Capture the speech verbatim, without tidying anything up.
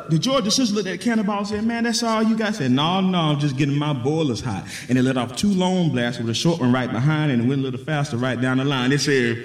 the Georgia sister looked at the cannonball and said, man, that's all you got? I said, no, no, I'm just getting my boilers hot. And they let off two long blasts with a short one right behind and it went a little faster right down the line. They said,